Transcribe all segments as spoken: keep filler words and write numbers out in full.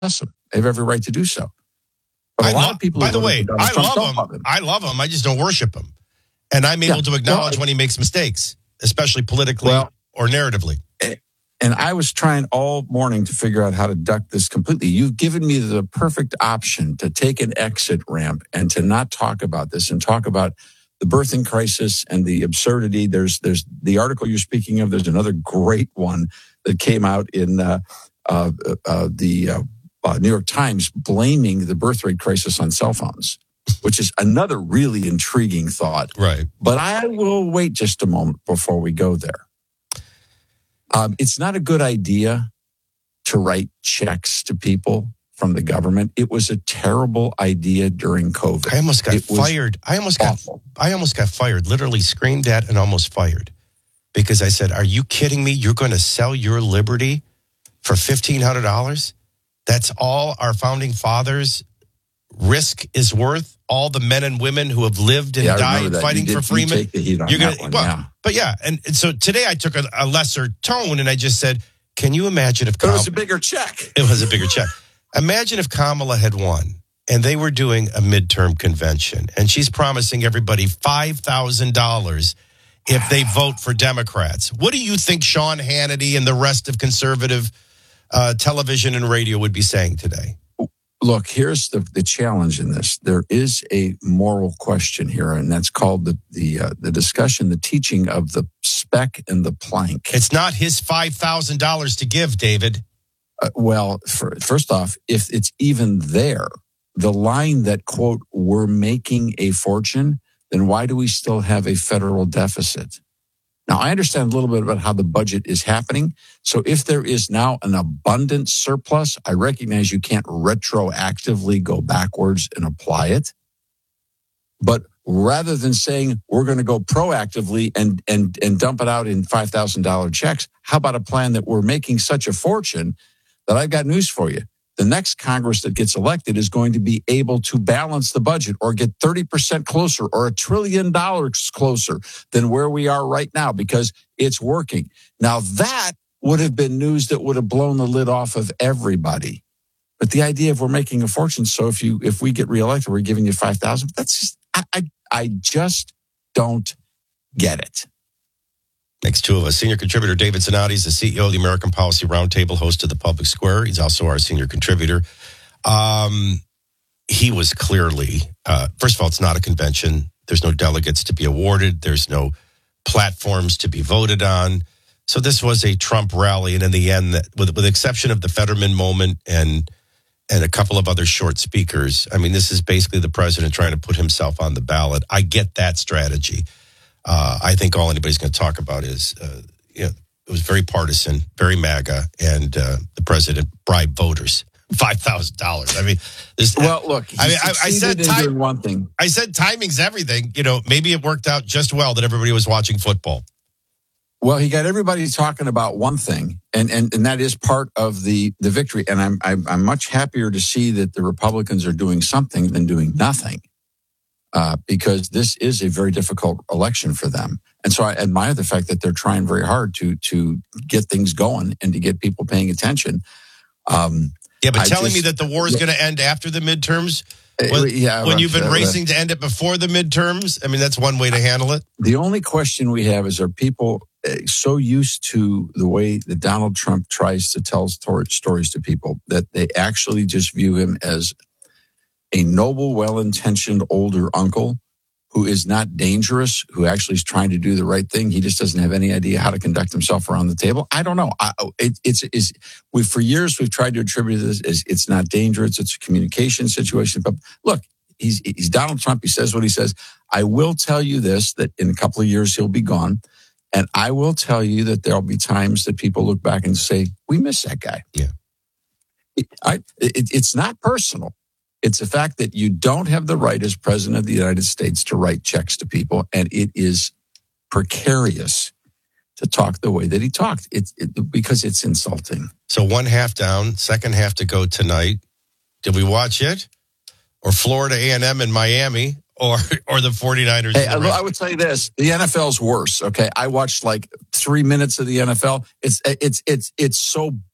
them. They have every right to do so. But a I lot lo- of people, by the way, Donald I Trump love don't him. love him. I love him. I just don't worship him. And I'm able Yeah. to acknowledge Well, when he makes mistakes, especially politically well, or narratively. And I was trying all morning to figure out how to duck this completely. You've given me the perfect option to take an exit ramp and to not talk about this and talk about the birthing crisis and the absurdity. There's there's the article you're speaking of. There's another great one that came out in uh, uh, uh, the uh, uh, New York Times blaming the birth rate crisis on cell phones, which is another really intriguing thought. Right. But I will wait just a moment before we go there. Um, it's not a good idea to write checks to people from the government. It was a terrible idea during COVID. I almost got It was fired. I almost got awful. I almost got fired, literally screamed at and almost fired. Because I said, "Are you kidding me? You're going to sell your liberty for fifteen hundred dollars? That's all our founding fathers' risk is worth? All the men and women who have lived and Yeah, I died remember that. fighting You for did- you freedom?" take the heat on You're that gonna, one, well, yeah. But yeah, and, and so today I took a, a lesser tone and I just said, can you imagine if But it Kam- was a bigger check. it was a bigger check. Imagine if Kamala had won and they were doing a midterm convention and she's promising everybody five thousand dollars if they vote for Democrats. What do you think Sean Hannity and the rest of conservative uh, television and radio would be saying today? Look, here's the, the challenge in this. There is a moral question here, and that's called the the uh, the discussion, the teaching of the speck and the plank. It's not his five thousand dollars to give, David. Uh, well, for, first off, if it's even there, the line that, quote, we're making a fortune, then why do we still have a federal deficit? Now, I understand a little bit about how the budget is happening. So if there is now an abundant surplus, I recognize you can't retroactively go backwards and apply it. But rather than saying we're going to go proactively and and and dump it out in five thousand dollars checks, how about a plan that we're making such a fortune that I've got news for you? The next Congress that gets elected is going to be able to balance the budget or get thirty percent closer or a trillion dollars closer than where we are right now because it's working. Now, that would have been news that would have blown the lid off of everybody. But the idea of we're making a fortune, so if you if we get reelected, we're giving you five thousand dollars, that's just, I, I, I just don't get it. Next two of us, senior contributor David Zanotti is the C E O of the American Policy Roundtable, host of the Public Square. He's also our senior contributor. Um, he was clearly, uh, first of all, it's not a convention. There's no delegates to be awarded. There's no platforms to be voted on. So this was a Trump rally, and in the end, that, with, with the exception of the Fetterman moment and and a couple of other short speakers, I mean, this is basically the president trying to put himself on the ballot. I get that strategy. Uh, I think all anybody's going to talk about is, uh, you know, it was very partisan, very MAGA, and uh, the president bribed voters five thousand dollars. I mean, this. Well, look, I mean, I, I said in time, doing one thing. I said timing's everything. You know, maybe it worked out just well that everybody was watching football. Well, he got everybody talking about one thing, and and, and that is part of the, the victory. And I'm, I'm I'm much happier to see that the Republicans are doing something than doing nothing, uh, because this is a very difficult election for them. And so I admire the fact that they're trying very hard to to get things going and to get people paying attention. Um, yeah, but I telling just, me that the war is going to end after the midterms, uh, when, yeah, when you've been uh, racing to end it before the midterms, I mean, that's one way to handle it. The only question we have is, are people so used to the way that Donald Trump tries to tell stories to people that they actually just view him as a noble, well-intentioned older uncle who is not dangerous, who actually is trying to do the right thing. He just doesn't have any idea how to conduct himself around the table. I don't know. I, it, it's is we for years we've tried to attribute this as it's not dangerous. It's a communication situation. But look, he's he's Donald Trump. He says what he says. I will tell you this: that in a couple of years he'll be gone. And I will tell you that there'll be times that people look back and say, we miss that guy. Yeah. It, I, it, it's not personal. It's the fact that you don't have the right as president of the United States to write checks to people. And it is precarious to talk the way that he talked. It's it, because it's insulting. So one half down, second half to go tonight. Did we watch it? Or Florida A and M in Miami? Or or the 49ers. Hey, I, I would tell you this: the N F L's worse. Okay, I watched like three minutes of the N F L. It's it's it's it's so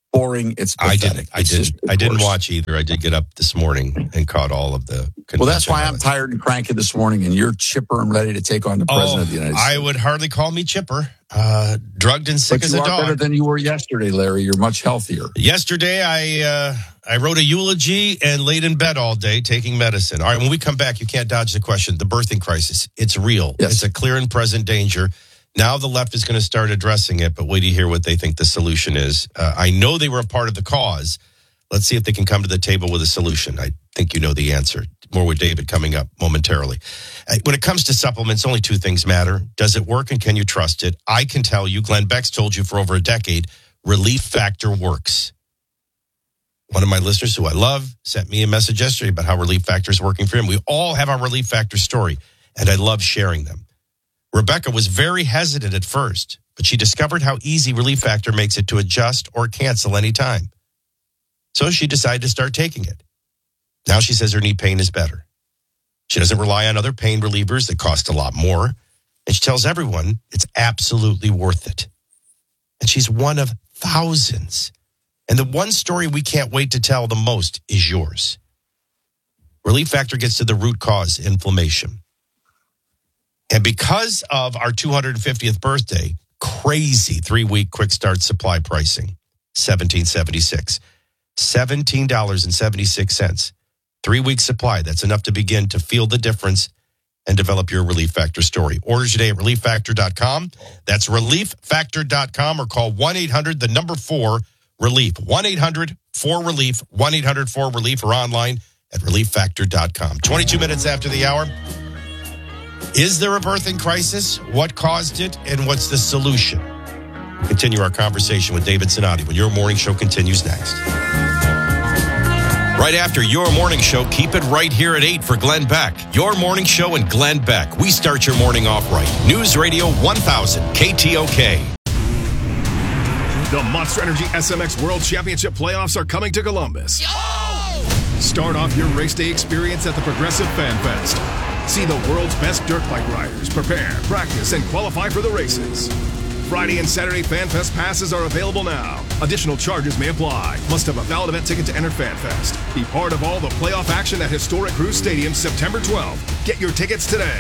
boring. It's I pathetic. didn't. I It's didn't. just I didn't worse. watch either. I did get up this morning and caught all of the. Well, that's why I'm highlights. tired and cranky this morning, and you're chipper and ready to take on the president Oh, of the United States. I would hardly call me chipper. Uh, drugged and sick But as you a are dog. better than you were yesterday, Larry. You're much healthier. Yesterday, I uh, I wrote a eulogy and laid in bed all day taking medicine. All right, when we come back, you can't dodge the question. The birthing crisis, it's real. Yes. It's a clear and present danger. Now the left is going to start addressing it, but wait to hear what they think the solution is. Uh, I know they were a part of the cause. Let's see if they can come to the table with a solution. I think you know the answer. More with David coming up momentarily. Uh, When it comes to supplements, only two things matter. Does it work and can you trust it? I can tell you, Glenn Beck's told you for over a decade, Relief Factor works. One of my listeners who I love sent me a message yesterday about how Relief Factor is working for him. We all have our Relief Factor story, and I love sharing them. Rebecca was very hesitant at first, but she discovered how easy Relief Factor makes it to adjust or cancel anytime. So she decided to start taking it. Now she says her knee pain is better. She doesn't rely on other pain relievers that cost a lot more. And she tells everyone it's absolutely worth it. And she's one of thousands. And the one story we can't wait to tell the most is yours. Relief Factor gets to the root cause, inflammation. And because of our two hundred fiftieth birthday, crazy three-week quick start supply pricing, seventeen seventy-six, seventeen dollars and seventy-six cents. Three-week supply, that's enough to begin to feel the difference and develop your Relief Factor story. Order today at relief factor dot com. That's relief factor dot com or call one eight hundred, the number four, relief. one eight hundred four relief, one eight hundred four relief, or online at relief factor dot com. twenty-two minutes after the hour. Is there a birthing crisis? What caused it? And what's the solution? Continue our conversation with David Sinati when your morning show continues next. Right after your morning show, keep it right here at eight for Glenn Beck. Your morning show and Glenn Beck. We start your morning off right. News Radio one thousand K T O K. The Monster Energy S M X World Championship playoffs are coming to Columbus. Start off your race day experience at the Progressive Fan Fest. See the world's best dirt bike riders prepare, practice, and qualify for the races. Friday and Saturday Fan Fest passes are available now. Additional charges may apply. Must have a valid event ticket to enter Fan Fest. Be part of all the playoff action at historic Cruise Stadium September twelfth. Get your tickets today.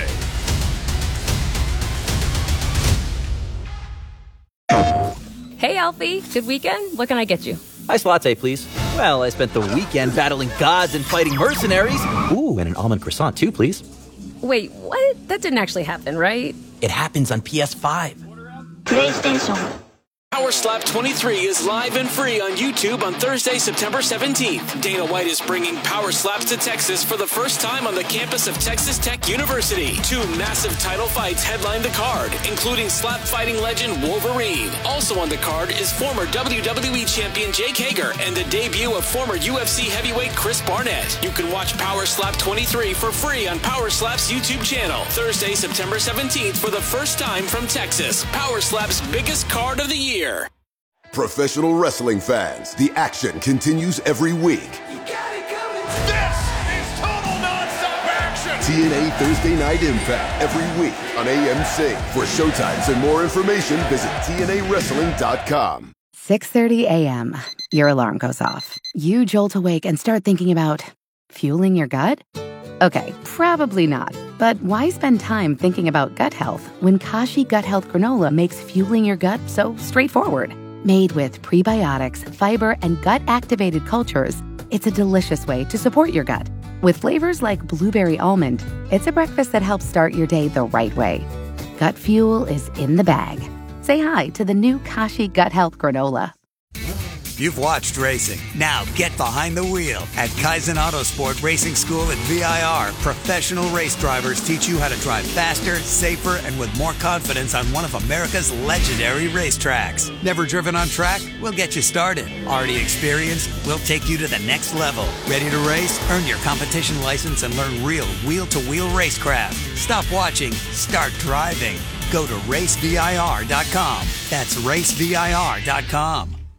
Hey, Alfie. Good weekend? What can I get you? Iced latte, please. Well, I spent the weekend battling gods and fighting mercenaries. Ooh, and an almond croissant, too, please. Wait, what? That didn't actually happen, right? It happens on P S five. PlayStation. Power Slap twenty-three is live and free on YouTube on Thursday, September seventeenth. Dana White is bringing Power Slaps to Texas for the first time on the campus of Texas Tech University. Two massive title fights headline the card, including slap fighting legend Wolverine. Also on the card is former W W E champion Jake Hager and the debut of former U F C heavyweight Chris Barnett. You can watch Power Slap twenty-three for free on Power Slap's YouTube channel. Thursday, September seventeenth for the first time from Texas. Power Slap's biggest card of the year. Professional wrestling fans, the action continues every week. You got it coming. This is total nonstop action. T N A Thursday Night Impact every week on A M C. For showtimes and more information, visit T N A wrestling dot com. six thirty a.m. Your alarm goes off. You jolt awake and start thinking about fueling your gut? Okay, probably not. But why spend time thinking about gut health when Kashi Gut Health Granola makes fueling your gut so straightforward? Made with prebiotics, fiber, and gut-activated cultures, it's a delicious way to support your gut. With flavors like blueberry almond, it's a breakfast that helps start your day the right way. Gut fuel is in the bag. Say hi to the new Kashi Gut Health Granola. You've watched racing. Now get behind the wheel. At Kaizen Autosport Racing School at V I R, professional race drivers teach you how to drive faster, safer, and with more confidence on one of America's legendary racetracks. Never driven on track? We'll get you started. Already experienced? We'll take you to the next level. Ready to race? Earn your competition license and learn real wheel-to-wheel racecraft. Stop watching. Start driving. Go to race V I R dot com. That's race V I R dot com.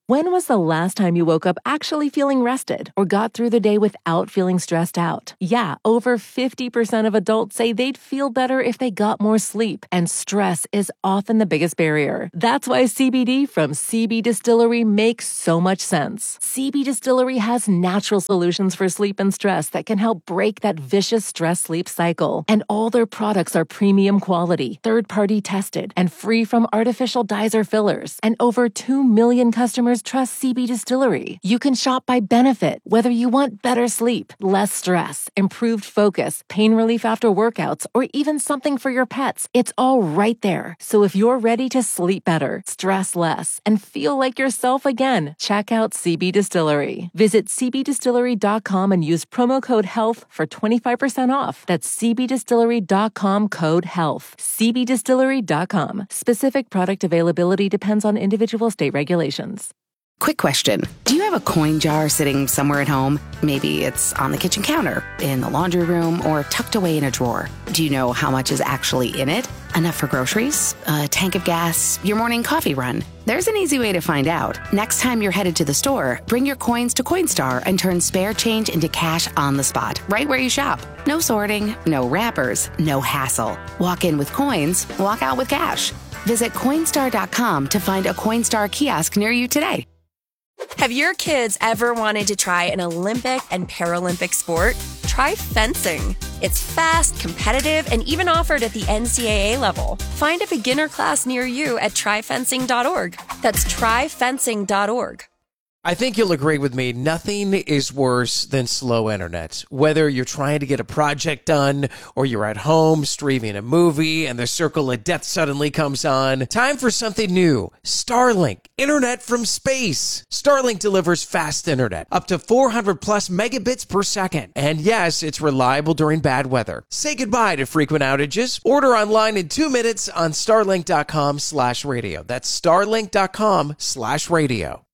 When was the last time you woke up actually feeling rested or got through the day without feeling stressed out? Yeah, over fifty percent of adults say they'd feel better if they got more sleep, and stress is often the biggest barrier. That's why C B D from C B Distillery makes so much sense. C B Distillery has natural solutions for sleep and stress that can help break that vicious stress-sleep cycle. And all their products are premium quality, third-party tested, and free from artificial dyes or fillers. And over two million customers trust C B Distillery. You can shop by benefit, whether you want better sleep, less stress, improved focus, pain relief after workouts, or even something for your pets. It's all right there. So if you're ready to sleep better, stress less, and feel like yourself again, check out C B Distillery. Visit c b distillery dot com and use promo code HEALTH for twenty-five percent off. That's c b distillery dot com code HEALTH. c b distillery dot com. Specific product availability depends on individual state regulations. Quick question. Do you have a coin jar sitting somewhere at home? Maybe it's on the kitchen counter, in the laundry room, or tucked away in a drawer. Do you know how much is actually in it? Enough for groceries? A tank of gas? Your morning coffee run? There's an easy way to find out. Next time you're headed to the store, bring your coins to Coinstar and turn spare change into cash on the spot, right where you shop. No sorting, no wrappers, no hassle. Walk in with coins, walk out with cash. Visit Coinstar dot com to find a Coinstar kiosk near you today. Have your kids ever wanted to try an Olympic and Paralympic sport? Try fencing. It's fast, competitive, and even offered at the N C double A level. Find a beginner class near you at try fencing dot org. That's try fencing dot org. I think you'll agree with me. Nothing is worse than slow internet. Whether you're trying to get a project done or you're at home streaming a movie and the circle of death suddenly comes on, time for something new. Starlink, internet from space. Starlink delivers fast internet, up to four hundred plus megabits per second. And yes, it's reliable during bad weather. Say goodbye to frequent outages. Order online in two minutes on starlink dot com slash radio. That's starlink dot com slash radio.